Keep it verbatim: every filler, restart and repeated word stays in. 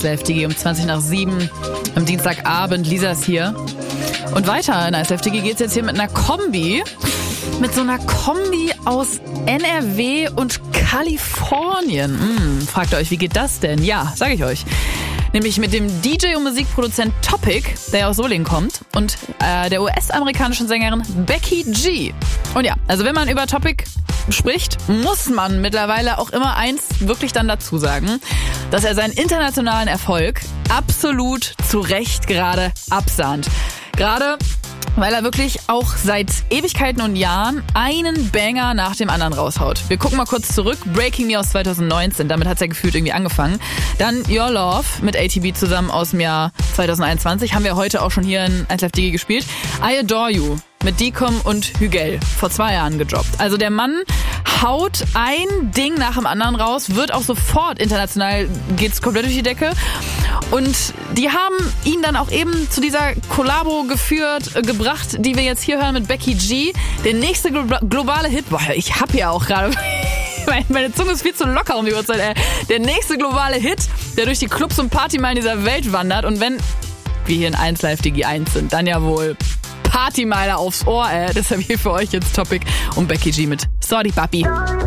Live D G um zwanzig nach sieben am Dienstagabend. Lisa ist hier. Und weiter in Live D G geht's jetzt hier mit einer Kombi. Mit so einer Kombi aus N R W und Kalifornien. Hm, fragt ihr euch, wie geht das denn? Ja, sage ich euch. Nämlich mit dem D J und Musikproduzent Topic, der ja aus Solingen kommt, und äh, der U S-amerikanischen Sängerin Becky G. Und ja, also wenn man über Topic spricht, muss man mittlerweile auch immer eins wirklich dann dazu sagen, dass er seinen internationalen Erfolg absolut zu Recht gerade absahnt. Gerade weil er wirklich auch seit Ewigkeiten und Jahren einen Banger nach dem anderen raushaut. Wir gucken mal kurz zurück. Breaking Me aus zwanzig neunzehn, damit hat's ja gefühlt irgendwie angefangen. Dann Your Love mit A T B zusammen aus dem Jahr zwanzig einundzwanzig. Haben wir heute auch schon hier in eins Live D G gespielt. I Adore You mit Decom und Hügel vor zwei Jahren gedroppt. Also der Mann haut ein Ding nach dem anderen raus, wird auch sofort international, geht's komplett durch die Decke. Und die haben ihn dann auch eben zu dieser Kollabo geführt, äh, gebracht, die wir jetzt hier hören mit Becky G. Der nächste glo- globale Hit, boah, ich hab ja auch gerade, meine Zunge ist viel zu locker um die Uhrzeit, ey. Der nächste globale Hit, der durch die Clubs und Partymeilen dieser Welt wandert. Und wenn wir hier in eins Live D G eins sind, dann ja wohl Partymeiler aufs Ohr, ey. Deshalb hier für euch jetzt Topic und Becky G mit Sorry Papi.